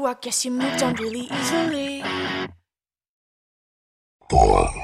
I guess you moved on really easily. Boy.